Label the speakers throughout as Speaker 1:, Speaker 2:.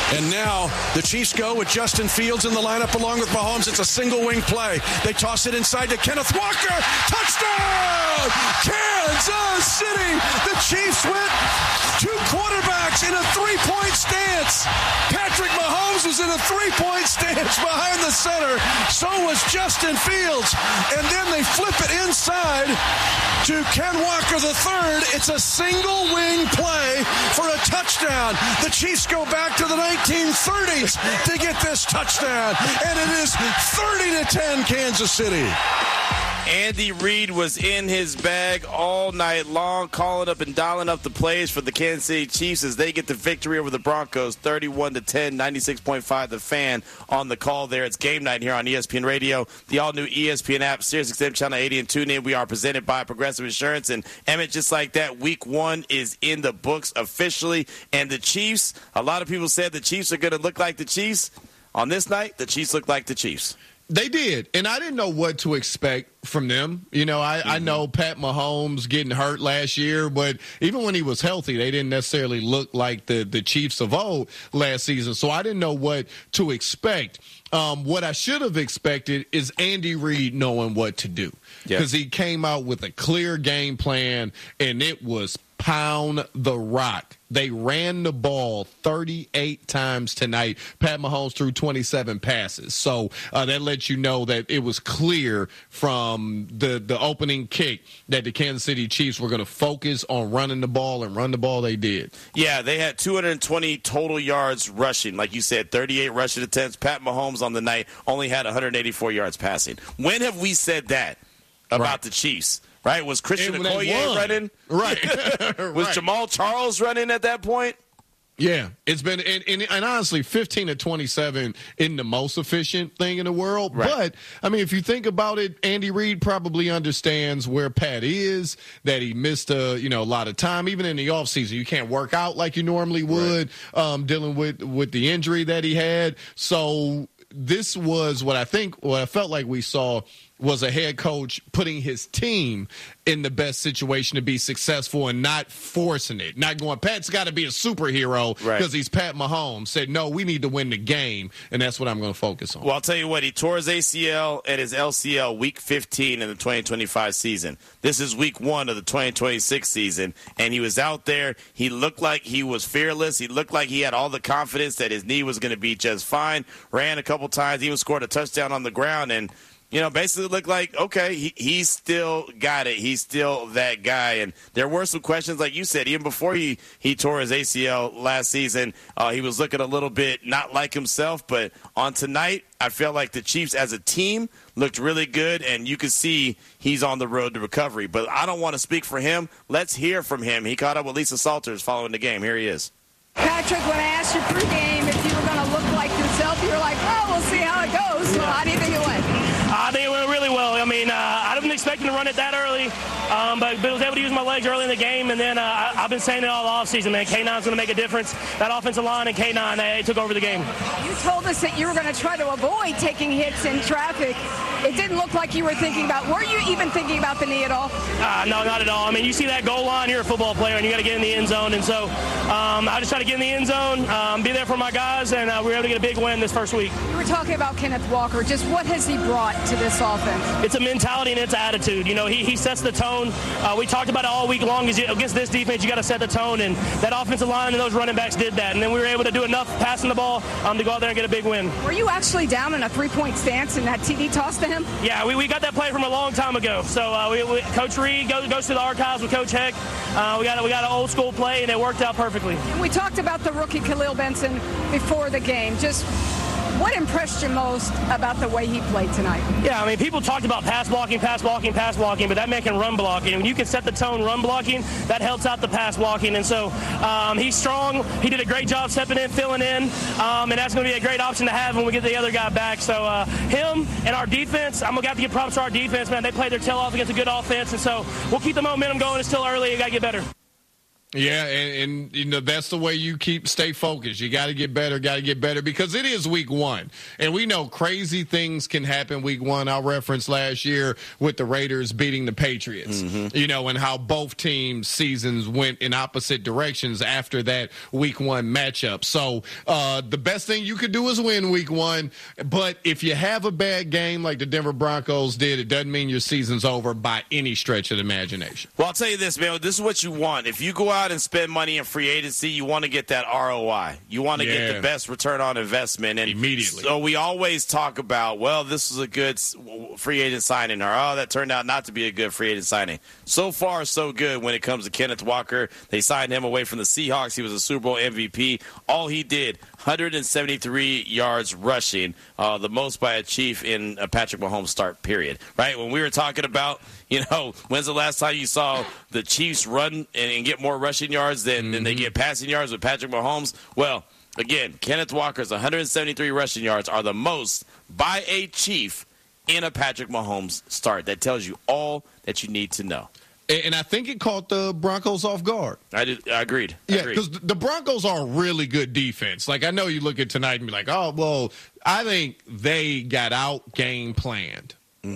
Speaker 1: And now the Chiefs go with Justin Fields in the lineup along with Mahomes. It's a single wing play. They toss it inside to Kenneth Walker. Touchdown! Kansas City! The Chiefs went two quarterbacks in a three-point stance. Patrick Mahomes was in a three-point stance behind the center. So was Justin Fields. And then they flip it inside to Ken Walker III. It's a single wing play for a touchdown. The Chiefs go back to the 1930s to get this touchdown. And it is 30-10 Kansas City.
Speaker 2: Andy Reid was in his bag all night long, calling up and dialing up the plays for the Kansas City Chiefs as they get the victory over the Broncos, 31-10, 96.5 The Fan on the call there. It's game night here on ESPN Radio, the all-new ESPN app, SiriusXM Channel 80 and TuneIn. We are presented by Progressive Insurance. And, Emmett, just like that, Week 1 is in the books officially. And the Chiefs, a lot of people said the Chiefs are going to look like the Chiefs. On this night, the Chiefs look like the Chiefs.
Speaker 3: They did, and I didn't know what to expect from them. You know, I know Pat Mahomes getting hurt last year, but even when he was healthy, they didn't necessarily look like the Chiefs of old last season. So I didn't know what to expect. What I should have expected is Andy Reid knowing what to do, because he came out with a clear game plan, and it was pound the rock. They ran the ball 38 times tonight. Pat Mahomes threw 27 passes. So that lets you know that it was clear from the opening kick that the Kansas City Chiefs were going to focus on running the ball, and run the ball they did.
Speaker 2: Yeah, they had 220 total yards rushing. Like you said, 38 rushing attempts. Pat Mahomes on the night only had 184 yards passing. When have we said that about the Chiefs? Right? Was Christian Okoye running?
Speaker 3: Right.
Speaker 2: Was Jamal Charles running at that point?
Speaker 3: Yeah. It's been, and honestly, 15 to 27 isn't the most efficient thing in the world. Right. But, I mean, if you think about it, Andy Reid probably understands where Pat is, that he missed a lot of time. Even in the offseason, you can't work out like you normally would, dealing with the injury that he had. So this was what I felt like we saw was a head coach putting his team in the best situation to be successful and not forcing it. Not going, Pat's got to be a superhero because he's Pat Mahomes. Said, no, we need to win the game, and that's what I'm going to focus on.
Speaker 2: Well, I'll tell you what, he tore his ACL and his LCL week 15 in the 2025 season. This is week 1 of the 2026 season, and he was out there. He looked like he was fearless. He looked like he had all the confidence that his knee was going to be just fine. Ran a couple times, even scored a touchdown on the ground, and basically looked like, okay, he's still got it. He's still that guy. And there were some questions, like you said, even before he tore his ACL last season, he was looking a little bit not like himself. But on tonight, I felt like the Chiefs as a team looked really good, and you could see he's on the road to recovery. But I don't want to speak for him. Let's hear from him. He caught up with Lisa Salters following the game. Here he is.
Speaker 4: Patrick, when I asked you pregame if you were going to look like yourself, you were like, well, we'll see how it goes. So how do you think it went?
Speaker 5: I think it went really well. I mean, I didn't expect him to run it that early, but I was able to use my legs early in the game. And then I've been saying it all offseason, man. K9's going to make a difference. That offensive line and K9, they took over the game.
Speaker 4: You told us that you were going to try to avoid taking hits in traffic. It didn't look like you were thinking about. Were you even thinking about the knee at all?
Speaker 5: No, not at all. I mean, you see that goal line, you're a football player, and you got to get in the end zone. And so I just try to get in the end zone, be there for my guys, and we were able to get a big win this first week.
Speaker 4: You were talking about Kenneth Walker. Just what has he brought to this offense?
Speaker 5: It's a mentality and it's attitude. He sets the tone. We talked about it all week long. Against this defense, you got to set the tone, and that offensive line and those running backs did that. And then we were able to do enough passing the ball to go out there and get a big win.
Speaker 4: Were you actually down in a three-point stance in that TD toss to him?
Speaker 5: Yeah, we got that play from a long time ago. So Coach Reid goes to the archives with Coach Heck. We got an old school play, and it worked out perfectly.
Speaker 4: And we talked about the rookie Khalil Benson before the game. Just what impressed you most about the way he played tonight?
Speaker 5: Yeah, I mean, people talked about pass blocking, but that man can run blocking. And when you can set the tone run blocking, that helps out the pass blocking. And so he's strong. He did a great job stepping in, filling in, and that's going to be a great option to have when we get the other guy back. So him and our defense, I'm going to have to give props to our defense, man. They played their tail off against a good offense, and so we'll keep the momentum going. It's still early. You got to get better.
Speaker 3: Yeah, and you know that's the way you stay focused. You got to get better, because it is week one, and we know crazy things can happen week one. I'll reference last year with the Raiders beating the Patriots, you know, and how both teams' seasons went in opposite directions after that week one matchup. So the best thing you could do is win week one, but if you have a bad game like the Denver Broncos did, it doesn't mean your season's over by any stretch of the imagination.
Speaker 2: Well, I'll tell you this, man. This is what you want. If you go out and spend money in free agency, you want to get that ROI. You want to get the best return on investment. And
Speaker 3: immediately.
Speaker 2: So we always talk about, well, this is a good free agent signing, or, oh, that turned out not to be a good free agent signing. So far, so good when it comes to Kenneth Walker. They signed him away from the Seahawks. He was a Super Bowl MVP. All he did, 173 yards rushing, the most by a Chief in a Patrick Mahomes start, period. Right? When we were talking about, you know, when's the last time you saw the Chiefs run and get more rushing yards than they get passing yards with Patrick Mahomes? Well, again, Kenneth Walker's 173 rushing yards are the most by a Chief in a Patrick Mahomes start. That tells you all that you need to know.
Speaker 3: And I think it caught the Broncos off guard.
Speaker 2: I agreed.
Speaker 3: Yeah, because the Broncos are a really good defense. Like, I know you look at tonight and be like, oh, well, I think they got out game planned.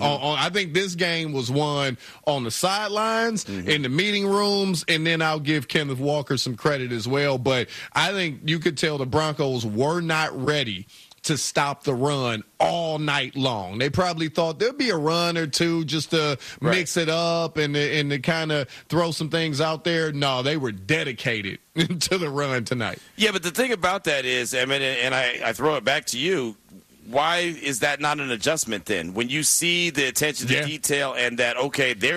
Speaker 3: I think this game was won on the sidelines, in the meeting rooms, and then I'll give Kenneth Walker some credit as well. But I think you could tell the Broncos were not ready to stop the run all night long. They probably thought there'd be a run or two just to mix it up and to kind of throw some things out there. No, they were dedicated to the run tonight.
Speaker 2: Yeah, but the thing about that is, I mean, and I throw it back to you, why is that not an adjustment then? When you see the attention to detail and that, okay, they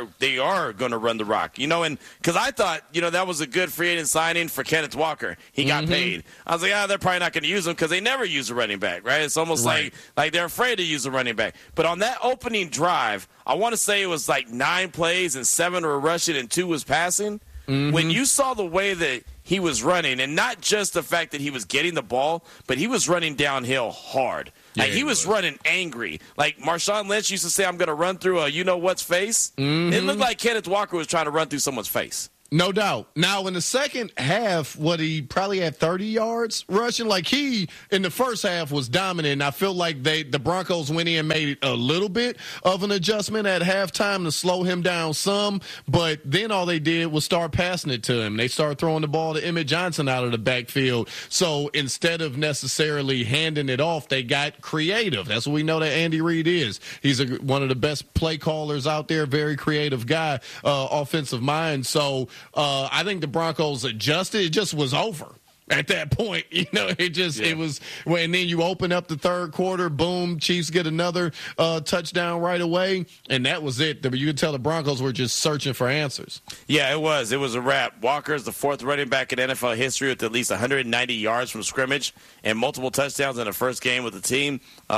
Speaker 2: are going to run the rock, you know, and because I thought, you know, that was a good free agent signing for Kenneth Walker. He got paid. I was like, they're probably not going to use him because they never use a running back, right? It's almost like they're afraid to use a running back. But on that opening drive, I want to say it was like 9 plays and 7 were rushing and 2 was passing. When you saw the way that he was running, and not just the fact that he was getting the ball, but he was running downhill hard. Like, he was running angry. Like Marshawn Lynch used to say, I'm going to run through a you-know-what's face. It looked like Kenneth Walker was trying to run through someone's face.
Speaker 3: No doubt. Now, in the second half, he probably had 30 yards rushing. Like, he, in the first half, was dominant. I feel like the Broncos went in and made a little bit of an adjustment at halftime to slow him down some. But then all they did was start passing it to him. They started throwing the ball to Emmett Johnson out of the backfield. So instead of necessarily handing it off, they got creative. That's what we know that Andy Reid is. He's one of the best play callers out there, very creative guy, offensive mind. So I think the Broncos adjusted. It just was over at that point. You know, it was, and then you open up the third quarter, boom, Chiefs get another touchdown right away, and that was it. You could tell the Broncos were just searching for answers.
Speaker 2: Yeah, it was. It was a wrap. Walker is the 4th running back in NFL history with at least 190 yards from scrimmage and multiple touchdowns in the first game with the team.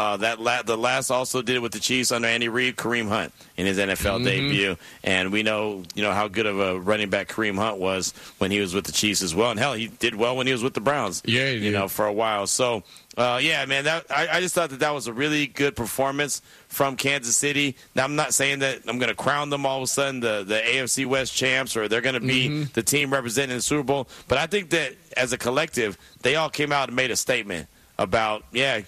Speaker 2: The last also did it with the Chiefs under Andy Reid, Kareem Hunt, in his NFL debut. And we know, how good of a running back Kareem Hunt was when he was with the Chiefs as well. And hell, he did well when he was with the Browns. Yeah, for a while. So, man, I just thought that was a really good performance from Kansas City. Now, I'm not saying that I'm going to crown them all of a sudden the AFC West champs, or they're going to be the team representing the Super Bowl. But I think that as a collective, they all came out and made a statement about,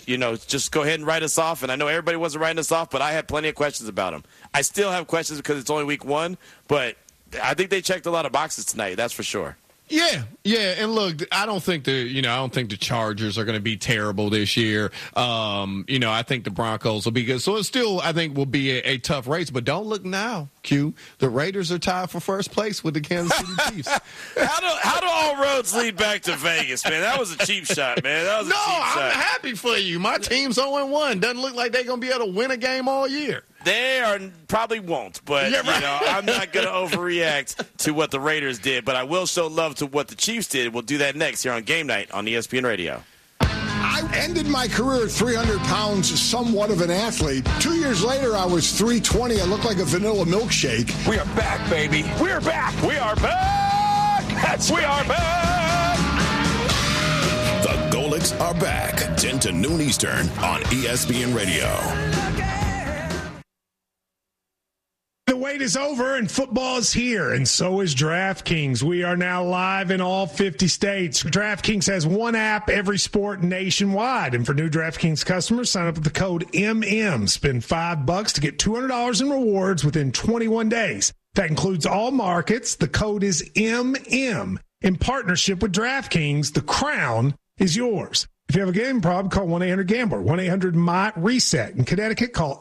Speaker 2: just go ahead and write us off. And I know everybody wasn't writing us off, but I had plenty of questions about them. I still have questions because it's only week 1, but I think they checked a lot of boxes tonight. That's for sure.
Speaker 3: Yeah, and look, I don't think the Chargers are going to be terrible this year. I think the Broncos will be good. So it still, I think, will be a tough race. But don't look now, Q. The Raiders are tied for first place with the Kansas City Chiefs.
Speaker 2: How do all roads lead back to Vegas, man? That was a cheap shot, man. That was a cheap shot.
Speaker 3: I'm happy for you. My team's 0-1. Doesn't look like they're going to be able to win a game all year.
Speaker 2: They probably won't, but I'm not going to overreact to what the Raiders did. But I will show love to what the Chiefs did. We'll do that next here on Game Night on ESPN Radio.
Speaker 6: I ended my career at 300 pounds, somewhat of an athlete. 2 years later, I was 320. I looked like a vanilla milkshake.
Speaker 7: We are back, baby. We are back. We are back. We are back.
Speaker 8: The Golics are back. 10 to noon Eastern on ESPN Radio.
Speaker 9: The way wait is over and football is here, and so is DraftKings. We are now live in all 50 states. DraftKings has one app, every sport nationwide. And for new DraftKings customers, sign up with the code MM. Spend $5 to get $200 in rewards within 21 days. That includes all markets. The code is MM. In partnership with DraftKings, the crown is yours. If you have a gambling problem, call 1-800-GAMBLER, 1-800-MY-RESET. In Connecticut, call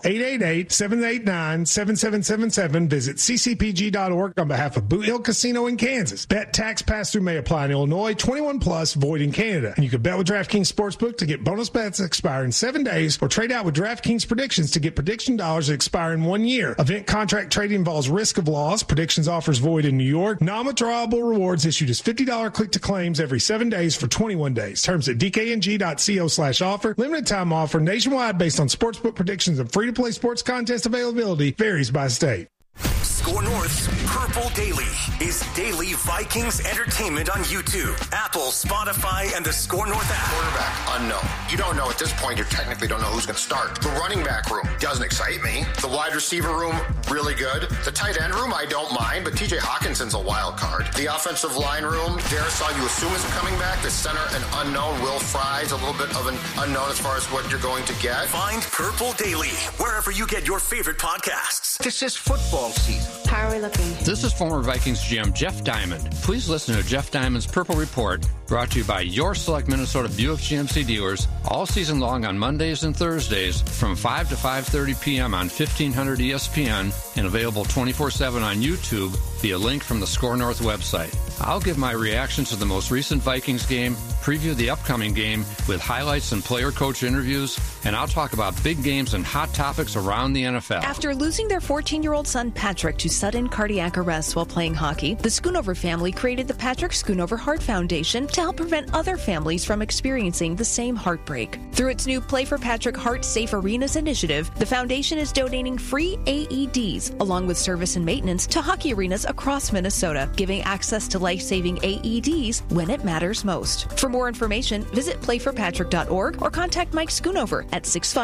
Speaker 9: 888-789-7777. Visit ccpg.org on behalf of Boot Hill Casino in Kansas. Bet tax pass-through may apply in Illinois, 21 plus, void in Canada. And you can bet with DraftKings Sportsbook to get bonus bets that expire in 7 days, or trade out with DraftKings Predictions to get prediction dollars that expire in 1 year. Event contract trading involves risk of loss. Predictions offers void in New York. Non-withdrawable rewards issued as $50 click-to-claims every 7 days for 21 days. Terms at DKNG.co/offer. Limited time offer nationwide based on sportsbook predictions and free-to-play sports contest availability varies by state.
Speaker 10: Score North's Purple Daily is daily Vikings entertainment on YouTube, Apple, Spotify, and the Score North app.
Speaker 11: Quarterback, unknown. You don't know at this point. You technically don't know who's going to start. The running back room doesn't excite me. The wide receiver room, really good. The tight end room, I don't mind, but TJ Hawkinson's a wild card. The offensive line room, Darisaw, you assume is coming back. The center, an unknown. Will Fry's a little bit of an unknown as far as what you're going to get.
Speaker 10: Find Purple Daily wherever you get your favorite podcasts.
Speaker 12: This is football season.
Speaker 13: How are we looking?
Speaker 14: This is former Vikings GM Jeff Diamond. Please listen to Jeff Diamond's Purple Report, brought to you by your select Minnesota Buick GMC dealers all season long on Mondays and Thursdays from 5 to 5:30 p.m. on 1500 ESPN and available 24/7 on YouTube via link from the Score North website. I'll give my reactions to the most recent Vikings game, preview the upcoming game with highlights and player-coach interviews, and I'll talk about big games and hot topics around the NFL.
Speaker 15: After losing their 14-year-old son Patrick to sudden cardiac arrest while playing hockey, the Schoonover family created the Patrick Schoonover Heart Foundation to help prevent other families from experiencing the same heartbreak. Through its new Play for Patrick Heart Safe Arenas initiative, the foundation is donating free AEDs along with service and maintenance to hockey arenas across Minnesota, giving access to life-saving AEDs when it matters most. For more information, visit playforpatrick.org or contact Mike Schoonover at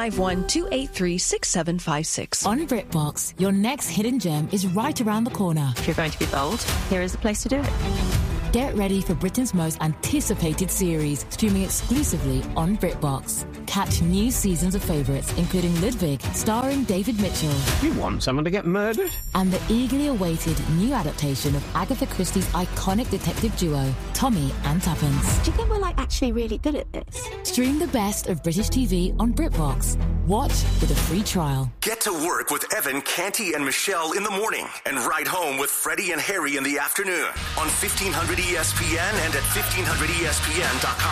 Speaker 15: 651-283-6756.
Speaker 16: On BritBox, your next hidden gem is right around the corner.
Speaker 17: If you're going to be bold, here is the place to do it.
Speaker 16: Get ready for Britain's most anticipated series, streaming exclusively on BritBox. Catch new seasons of favourites, including Ludwig, starring David Mitchell.
Speaker 12: You want someone to get murdered?
Speaker 16: And the eagerly awaited new adaptation of Agatha Christie's iconic detective duo, Tommy and Tuppence.
Speaker 17: Do you think we're actually really good at this?
Speaker 16: Stream the best of British TV on BritBox. Watch with a free trial.
Speaker 10: Get to work with Evan, Canty, and Michelle in the morning and ride home with Freddie and Harry in the afternoon on 1500 ESPN and at 1500ESPN.com.